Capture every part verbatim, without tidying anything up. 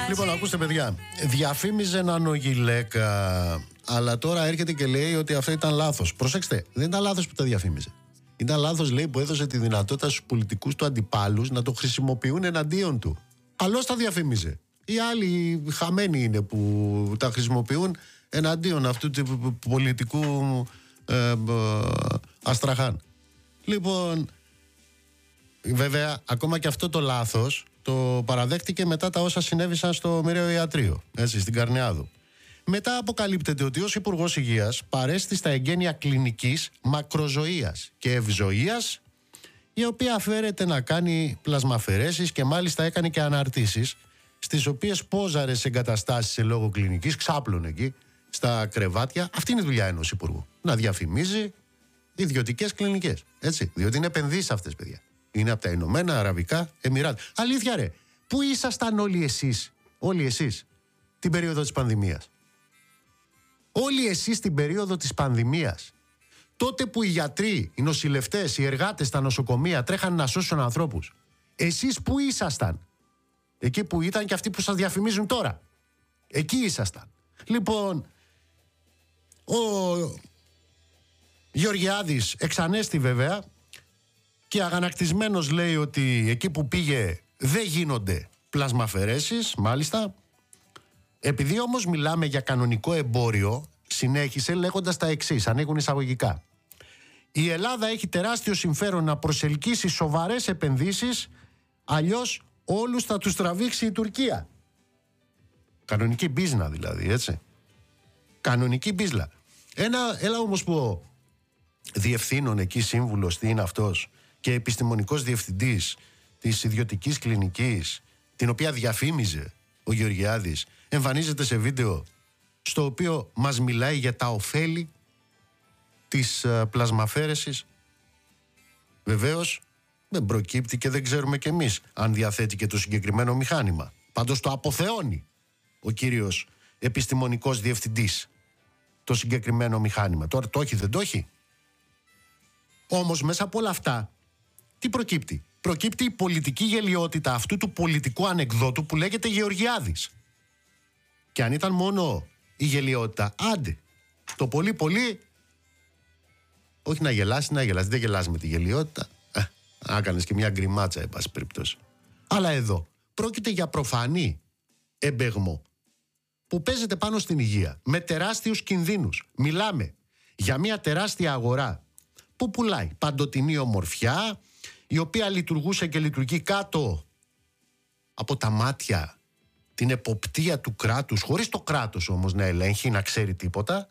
Λοιπόν, ακούστε παιδιά, διαφήμιζε νανογιλέκα, αλλά τώρα έρχεται και λέει ότι αυτό ήταν λάθος. Προσέξτε, δεν ήταν λάθος που τα διαφήμιζε. Ήταν λάθος, λέει, που έδωσε τη δυνατότητα στους πολιτικούς του αντιπάλους να το χρησιμοποιούν εναντίον του. Καλώς τα διαφήμιζε. Οι άλλοι χαμένοι είναι που τα χρησιμοποιούν εναντίον αυτού του πολιτικού ε, ε, αστραχάν. Λοιπόν, βέβαια, ακόμα και αυτό το λάθος το παραδέχτηκε μετά τα όσα συνέβησαν στο Μοιραίο Ιατρείο, έτσι, στην Καρνιάδου. Μετά αποκαλύπτεται ότι ως Υπουργός Υγείας παρέστη στα εγγένεια κλινικής μακροζωίας και ευζωίας, η οποία αφαίρεται να κάνει πλασμαφαιρέσεις και μάλιστα έκανε και αναρτήσεις, στις οποίες πόζαρε σε εγκαταστάσεις σε λόγο κλινικής, ξάπλωνε εκεί στα κρεβάτια. Αυτή είναι η δουλειά ενός υπουργού. Να διαφημίζει ιδιωτικές κλινικές. Έτσι. Διότι είναι επενδύσεις αυτές, παιδιά. Είναι από τα Ηνωμένα Αραβικά Εμιράτα. Αλήθεια, ρε. Πού ήσασταν όλοι εσείς, όλοι εσείς, την περίοδο της πανδημίας? Όλοι εσείς την περίοδο της πανδημίας. Τότε που οι γιατροί, οι νοσηλευτές, οι εργάτες στα νοσοκομεία τρέχαν να σώσουν ανθρώπους. Εσείς πού ήσασταν? Εκεί που ήταν και αυτοί που σας διαφημίζουν τώρα. Εκεί ήσασταν. Λοιπόν, ο Γεωργιάδης εξανέστη βέβαια και αγανακτισμένος λέει ότι εκεί που πήγε δεν γίνονται πλασμαφαιρέσεις, μάλιστα. Επειδή όμως μιλάμε για κανονικό εμπόριο, συνέχισε λέγοντας τα εξής, ανοίγουν εισαγωγικά. Η Ελλάδα έχει τεράστιο συμφέρον να προσελκύσει σοβαρές επενδύσεις, αλλιώς όλους θα τους τραβήξει η Τουρκία. Κανονική μπίζνα δηλαδή, έτσι. Κανονική μπίζλα. Ένα, έλα όμως που ο διευθύνων εκεί σύμβουλος, τι είναι αυτός, και επιστημονικός διευθυντής της ιδιωτικής κλινικής, την οποία διαφήμιζε ο Γεωργιάδης, εμφανίζεται σε βίντεο στο οποίο μας μιλάει για τα ωφέλη της uh, πλασμαφέρεσης. Βεβαίως δεν προκύπτει και δεν ξέρουμε κι εμείς αν διαθέτει και το συγκεκριμένο μηχάνημα. Πάντως το αποθεώνει ο κύριος επιστημονικός διευθυντής το συγκεκριμένο μηχάνημα. Τώρα το έχει, δεν το έχει. Όμως μέσα από όλα αυτά τι προκύπτει? Προκύπτει η πολιτική γελοιότητα αυτού του πολιτικού ανεκδότου που λέγεται Γεωργιάδης. Και αν ήταν μόνο η γελοιότητα, άντε, το πολύ πολύ, όχι να γελάσει, να γελάσει. Δεν γελάσει με τη γελοιότητα. Ε, άκανες και μια γκριμάτσα, εν πάση περιπτώσει. Αλλά εδώ πρόκειται για προφανή εμπεγμό που παίζεται πάνω στην υγεία με τεράστιους κινδύνους. Μιλάμε για μια τεράστια αγορά που πουλάει παντοτινή ομορφιά, η οποία λειτουργούσε και λειτουργεί κάτω από τα μάτια, την εποπτεία του κράτους, χωρίς το κράτος όμως να ελέγχει, να ξέρει τίποτα.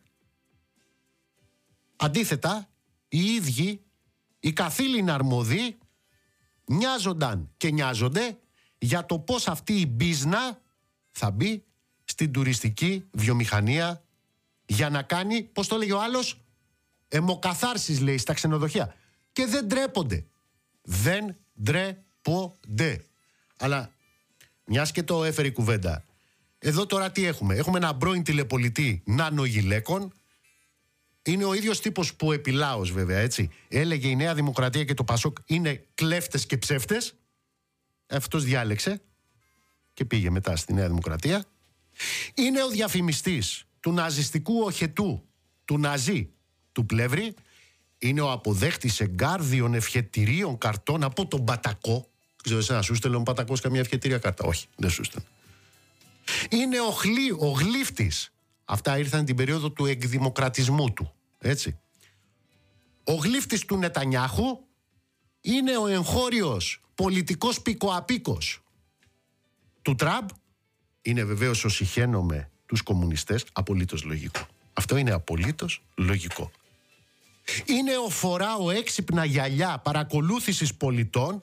Αντίθετα, οι ίδιοι, οι καθήλυνα αρμόδιοι, νοιάζονταν και νοιάζονται για το πώς αυτή η μπίζνα θα μπει στην τουριστική βιομηχανία για να κάνει, πώς το λέγει ο άλλος, αιμοκαθάρσεις, λέει, στα ξενοδοχεία. Και δεν ντρέπονται. Δεν ντρέπονται. Αλλά μιας και το έφερε η κουβέντα, εδώ τώρα τι έχουμε? Έχουμε ένα πρώην τηλεπολιτή νανογιλέκων. Είναι ο ίδιος τύπος που επί Λάος, βέβαια, έτσι, έλεγε η Νέα Δημοκρατία και το Πασόκ είναι κλέφτες και ψεύτες. Αυτός διάλεξε και πήγε μετά στη Νέα Δημοκρατία. Είναι ο διαφημιστής του ναζιστικού οχετού, του Ναζί, του Πλεύρη. Είναι ο αποδέχτης εγκάρδιων ευχετηρίων καρτών από τον Πατακό. Ξέρω εσένα, σου στέλνει ο Πατακός καμία ευχετήρια κάρτα? Όχι, δεν σου στέλνει. Είναι ο, γλύ, ο γλύφτης. Αυτά ήρθαν την περίοδο του εκδημοκρατισμού του, έτσι. Ο γλύφτης του Νετανιάχου είναι ο εγχώριος πολιτικός πικοαπίκος του Τραμπ. Είναι βεβαίως ο συχαίνω με τους κομμουνιστές. Απολύτως λογικό. Αυτό είναι απολύτως λογικό. Είναι ο φοράω έξυπνα γυαλιά παρακολούθησης πολιτών.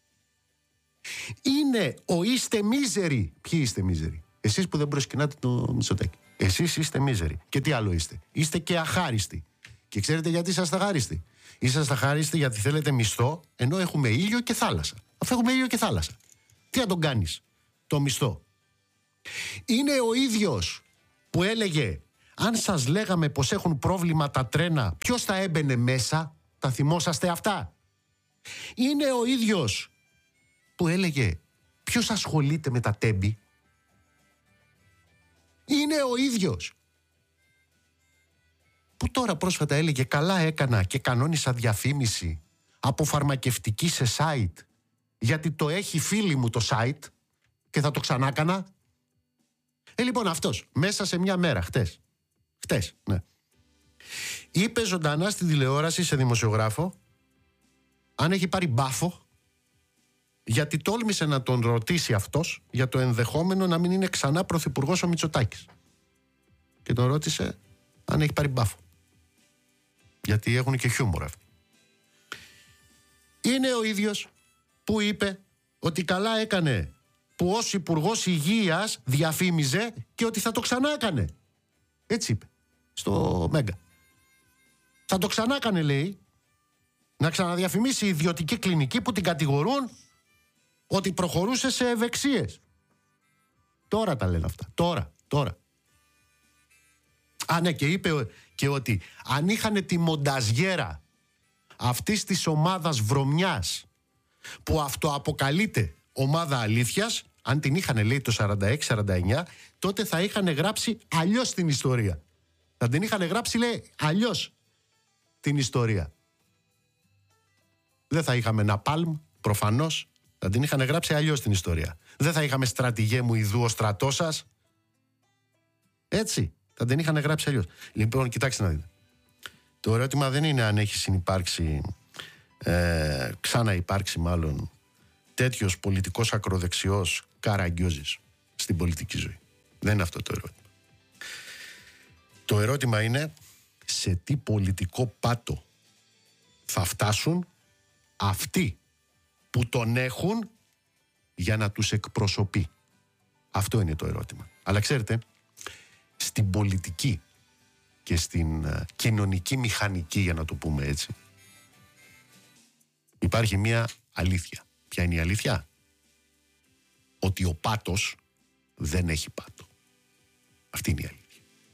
Είναι ο είστε μίζεροι. Ποιοι είστε μίζεροι? Εσείς που δεν προσκυνάτε το Μητσοτάκη. Εσείς είστε μίζεροι. Και τι άλλο είστε? Είστε και αχάριστοι. Και ξέρετε γιατί είσαστε αχάριστοι? Είσαστε αχάριστοι γιατί θέλετε μισθό, ενώ έχουμε ήλιο και θάλασσα. Αφού έχουμε ήλιο και θάλασσα, τι να τον κάνεις το μισθό? Είναι ο ίδιος που έλεγε, αν σας λέγαμε πως έχουν πρόβλημα τα τρένα, ποιος θα έμπαινε μέσα? Τα θυμόσαστε αυτά? Είναι ο ίδιος που έλεγε, ποιος ασχολείται με τα τέμπη? Είναι ο ίδιος που τώρα πρόσφατα έλεγε καλά έκανα και κανόνισα διαφήμιση από φαρμακευτική σε site, γιατί το έχει φίλη μου το site και θα το ξανά έκανα. Ε, λοιπόν, αυτός μέσα σε μια μέρα, χτες, χτες, ναι, είπε ζωντανά στην τηλεόραση σε δημοσιογράφο αν έχει πάρει μπάφο, γιατί τόλμησε να τον ρωτήσει αυτός για το ενδεχόμενο να μην είναι ξανά πρωθυπουργός ο Μητσοτάκης. Και τον ρώτησε αν έχει πάρει μπάφο. Γιατί έχουν και χιούμορ αυτοί. Είναι ο ίδιος που είπε ότι καλά έκανε που ως Υπουργός Υγείας διαφήμιζε και ότι θα το ξανά έκανε. Έτσι είπε στο Μέγκα. Θα το ξανά έκανε, λέει, να ξαναδιαφημίσει η ιδιωτική κλινική που την κατηγορούν ότι προχωρούσε σε ευεξίες. Τώρα τα λένε αυτά. Τώρα, τώρα. Α, ναι, και είπε και ότι αν είχαν τη μονταζιέρα αυτής της ομάδας βρωμιάς που αυτοαποκαλείται ομάδα αλήθειας, αν την είχαν, λέει, το σαράντα έξι σαράντα εννιά, τότε θα είχαν γράψει αλλιώς την ιστορία. Θα την είχαν γράψει, λέει, αλλιώς την ιστορία. Δεν θα είχαμε Ναπάλμ, προφανώς. Θα την είχαν γράψει αλλιώς την ιστορία. Δεν θα είχαμε στρατηγέ μου ιδού ο στρατός σας. Έτσι. Θα την είχαν γράψει αλλιώς. Λοιπόν, κοιτάξτε να δείτε. Το ερώτημα δεν είναι αν έχει συνυπάρξει, ε, ξανά υπάρξει μάλλον, τέτοιος πολιτικός ακροδεξιός Καραγκιόζης στην πολιτική ζωή. Δεν είναι αυτό το ερώτημα. Το ερώτημα είναι σε τι πολιτικό πάτο θα φτάσουν αυτοί που τον έχουν για να τους εκπροσωπεί. Αυτό είναι το ερώτημα. Αλλά ξέρετε, στην πολιτική και στην uh, κοινωνική μηχανική, για να το πούμε έτσι, υπάρχει μια αλήθεια. Ποια είναι η αλήθεια? Ότι ο πάτος δεν έχει πάτο. Αυτή είναι η αλήθεια.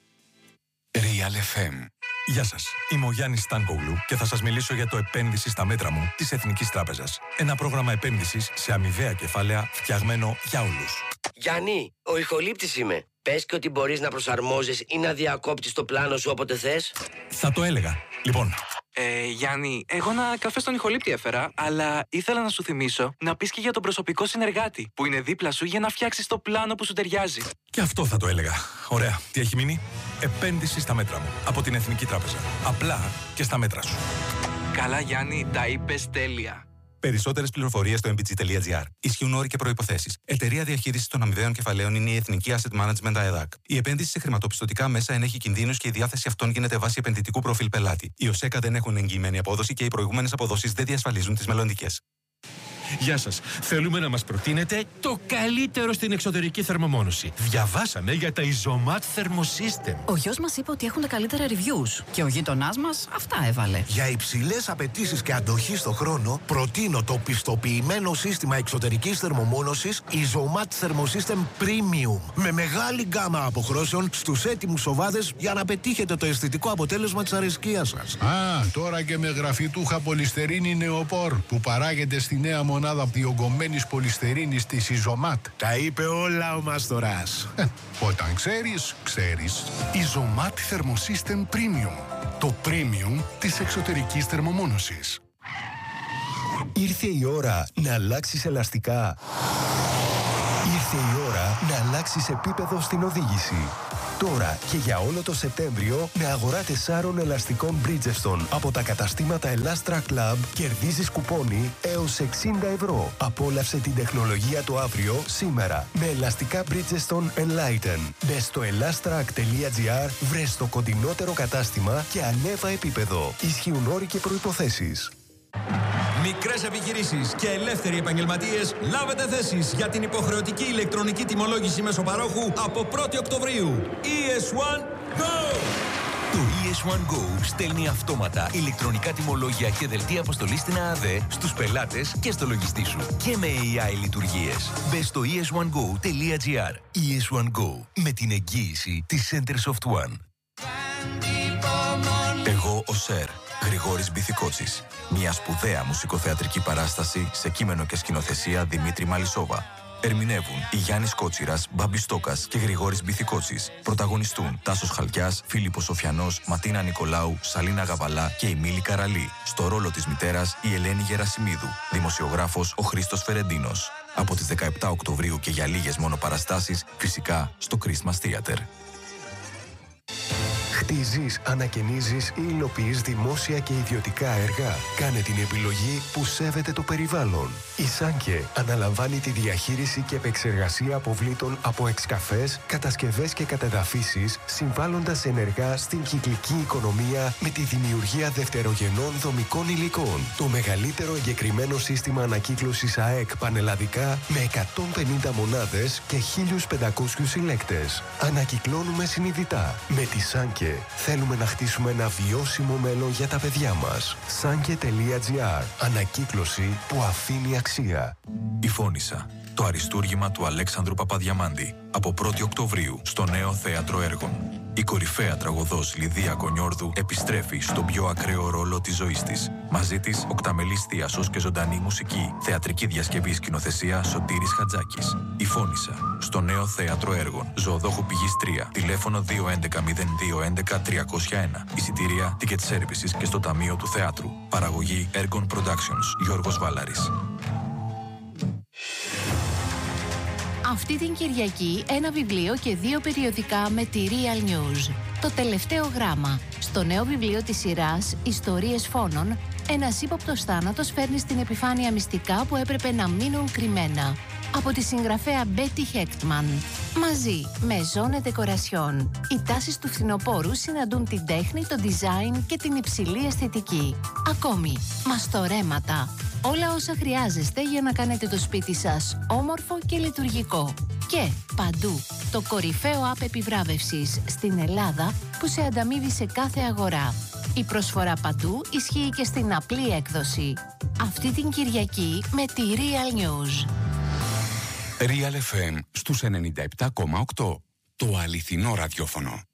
Real εφ εμ. Γεια σας, είμαι ο Γιάννης Στάνκογλου και θα σας μιλήσω για το επένδυση στα μέτρα μου της Εθνικής Τράπεζας. Ένα πρόγραμμα επένδυσης σε αμοιβαία κεφάλαια φτιαγμένο για όλους. Γιάννη, ο ηχολήπτης είμαι. Πες και ότι μπορείς να προσαρμόζεις ή να διακόπτεις το πλάνο σου όποτε θες. Θα το έλεγα. Λοιπόν. Ε, Γιάννη, εγώ ένα καφέ στον ηχολήπτη έφερα, αλλά ήθελα να σου θυμίσω να πεις και για τον προσωπικό συνεργάτη που είναι δίπλα σου για να φτιάξεις το πλάνο που σου ταιριάζει. Και αυτό θα το έλεγα. Ωραία. Τι έχει μείνει? Επένδυση στα μέτρα μου από την Εθνική Τράπεζα. Απλά και στα μέτρα σου. Καλά, Γιάννη, τα είπες τέλεια. Περισσότερες πληροφορίες στο εμ πι τζι τελεία τζι άρ. Ισχύουν όροι και προϋποθέσεις. Εταιρεία διαχείρισης των αμοιβαίων κεφαλαίων είναι η Εθνική Asset Management ΑΕΔΑΚ. Η επένδυση σε χρηματοπιστωτικά μέσα ενέχει κινδύνους και η διάθεση αυτών γίνεται βάσει επενδυτικού προφίλ πελάτη. Οι ΟΣΕΚΑ δεν έχουν εγγυημένη απόδοση και οι προηγούμενες αποδόσεις δεν διασφαλίζουν τις μελλοντικές. Γεια σας. Θέλουμε να μας προτείνετε το καλύτερο στην εξωτερική θερμομόνωση. Διαβάσαμε για τα Isomat Thermosystem. Ο γιος μας είπε ότι έχουν τα καλύτερα reviews και ο γείτονάς μας αυτά έβαλε. Για υψηλές απαιτήσεις και αντοχή στο χρόνο, προτείνω το πιστοποιημένο σύστημα εξωτερικής θερμομόνωσης Isomat Thermosystem Premium. Με μεγάλη γκάμα αποχρώσεων στους έτοιμους σοβάδες για να πετύχετε το αισθητικό αποτέλεσμα της αρεσκίας σας. Α, τώρα και με γραφιτούχα πολυστερίνη νεοπόρ που παράγεται στη νέα μονάδα διογκωμένης πολυστερίνης της Isomat. Τα είπε όλα ο Μάστορας. Ε, όταν ξέρεις, ξέρεις. Isomat Thermosystem Premium. Το premium της εξωτερικής θερμομόνωσης. Ήρθε η ώρα να αλλάξεις ελαστικά. Ήρθε η ώρα να αλλάξεις επίπεδο στην οδήγηση. Τώρα και για όλο το Σεπτέμβριο με αγορά τεσσάρων ελαστικών Bridgestone από τα καταστήματα Elastra Club κερδίζεις κουπόνι έως εξήντα ευρώ. Απόλαυσε την τεχνολογία του αύριο σήμερα με ελαστικά Bridgestone Enlighten. Μπες στο ελάστρακ τελεία τζι άρ, βρες το κοντινότερο κατάστημα και ανέβα επίπεδο. Ισχύουν όροι και προϋποθέσεις. Μικρές επιχειρήσεις και ελεύθεροι επαγγελματίες, λάβετε θέσεις για την υποχρεωτική ηλεκτρονική τιμολόγηση μεσοπαρόχου από πρώτη Οκτωβρίου. ι ες βαν Go! Το ι ες βαν Go στέλνει αυτόματα ηλεκτρονικά τιμολόγια και δελτία αποστολής στην ΑΑΔΕ στους πελάτες και στο λογιστή σου. Και με έι άι λειτουργίες. Μπες στο ι ες βαν γκο τελεία τζι άρ. ι ες βαν Go, με την εγγύηση της Centersoft One. Εγώ ο Σερ, Γρηγόρης Μπιθικότσης. Μια σπουδαία μουσικοθεατρική παράσταση σε κείμενο και σκηνοθεσία Δημήτρη Μαλισσόβα. Ερμηνεύουν οι Γιάννης Κότσιρας, Μπάμπης Στόκας και Γρηγόρης Μπιθικότσης. Πρωταγωνιστούν Τάσος Χαλκιάς, Φίλιππος Σοφιανός, Ματίνα Νικολάου, Σαλίνα Γαβαλά και η Μίλη Καραλή. Στο ρόλο της μητέρας η Ελένη Γερασιμίδου. Δημοσιογράφος ο Χρήστος Φερεντίνος. Από τις δεκαεπτά Οκτωβρίου και για λίγες μόνο παραστάσεις, φυσικά στο Christmas Theater. Χτίζεις, ανακαινίζεις ή υλοποιείς δημόσια και ιδιωτικά έργα. Κάνε την επιλογή που σέβεται το περιβάλλον. Η Σάνκε αναλαμβάνει τη διαχείριση και επεξεργασία αποβλήτων από εξκαφές, κατασκευές και κατεδαφίσεις, συμβάλλοντας ενεργά στην κυκλική οικονομία με τη δημιουργία δευτερογενών δομικών υλικών. Το μεγαλύτερο εγκεκριμένο σύστημα ανακύκλωσης ΑΕΚ πανελλαδικά με εκατόν πενήντα μονάδες και χίλιους πεντακόσιους συλλέκτες. Ανακυκλώνουμε συνειδητά. Με τη Σάνκε θέλουμε να χτίσουμε ένα βιώσιμο μέλλον για τα παιδιά μας. Sanke τελεία τζι άρ. Ανακύκλωση που αφήνει αξία. Η Φώνισσα. Το αριστούργημα του Αλέξανδρου Παπαδιαμάντη. Από πρώτη Οκτωβρίου στο νέο Θέατρο Έργων. Η κορυφαία τραγωδός Λιδία Κονιόρδου επιστρέφει στον πιο ακραίο ρόλο της ζωής της. Μαζί της οκταμελής θίασος και ζωντανή μουσική. Θεατρική διασκευή σκηνοθεσία Σωτήρης Χατζάκης. Η Φώνισσα. Στο νέο Θέατρο Έργων. Ζωοδόχου Πηγής τρία. Τηλέφωνο δύο έντεκα μηδέν δύο έντεκα τριακόσια ένα. Εισιτήρια Ticket Services και στο Ταμείο του Θεάτρου. Παραγωγή Ergon Productions. Γιώργος Βάλαρης. Αυτή την Κυριακή ένα βιβλίο και δύο περιοδικά με τη Real News. Το τελευταίο γράμμα. Στο νέο βιβλίο της σειράς «Ιστορίες φόνων», ένας ύποπτος θάνατος φέρνει στην επιφάνεια μυστικά που έπρεπε να μείνουν κρυμμένα. Από τη συγγραφέα Μπέτι Χέκτμαν. Μαζί με Zone Decoration. Οι τάσεις του φθινοπόρου συναντούν την τέχνη, το design και την υψηλή αισθητική. Ακόμη, μαστορέματα. Όλα όσα χρειάζεστε για να κάνετε το σπίτι σας όμορφο και λειτουργικό. Και παντού, το κορυφαίο app επιβράβευσης στην Ελλάδα που σε ανταμείβει σε κάθε αγορά. Η προσφορά παντού ισχύει και στην απλή έκδοση. Αυτή την Κυριακή με τη Real News. Real εφ εμ στους ενενήντα επτά κόμμα οκτώ. Το αληθινό ραδιόφωνο.